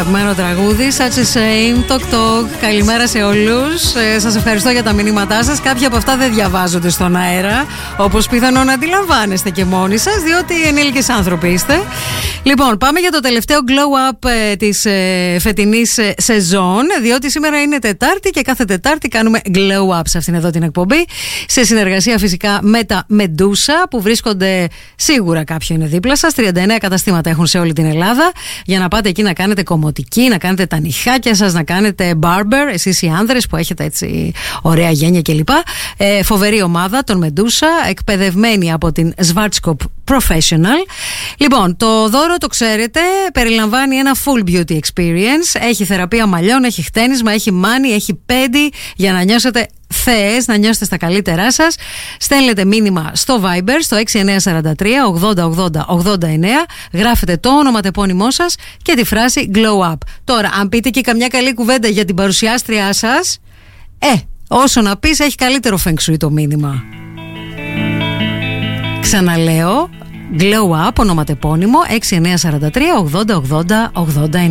αγαπημένο τραγούδι. Such a shame, Tok Tok. Καλημέρα σε όλους. Σας ευχαριστώ για τα μηνύματά σας. Κάποια από αυτά δεν διαβάζονται στον αέρα, όπως πιθανόν να αντιλαμβάνεστε και μόνοι σας, διότι ενήλικες άνθρωποι είστε. Λοιπόν, πάμε για το τελευταίο glow up της φετινής σεζόν, διότι σήμερα είναι Τετάρτη και κάθε Τετάρτη κάνουμε glow up σε αυτήν εδώ την εκπομπή, σε συνεργασία φυσικά με τα Medusa, που βρίσκονται, σίγουρα κάποιο είναι δίπλα σας. 39 καταστήματα έχουν σε όλη την Ελλάδα, για να πάτε εκεί να κάνετε κομμωτική, να κάνετε τα νυχάκια σας, να κάνετε barber, εσείς οι άνδρες που έχετε έτσι ωραία γένεια κλπ. Φοβερή ομάδα των Medusa, εκπαιδευμένη από την Schwarzkopf Professional. Λοιπόν, το δώρο το ξέρετε, περιλαμβάνει ένα full beauty experience. Έχει θεραπεία μαλλιών, έχει χτένισμα, έχει μάνι, έχει πέντι, για να νιώσετε θέες, να νιώσετε στα καλύτερά σας. Στέλνετε μήνυμα στο Viber στο 6943 80 80 89, γράφετε το ονοματεπώνυμό σας και τη φράση glow up. Τώρα, αν πείτε και καμιά καλή κουβέντα για την παρουσιάστριά σας, όσο να πεις, έχει καλύτερο feng shui το μήνυμα. Ξαναλέω, glow up, ονοματεπώνυμο 6943 80 80 89.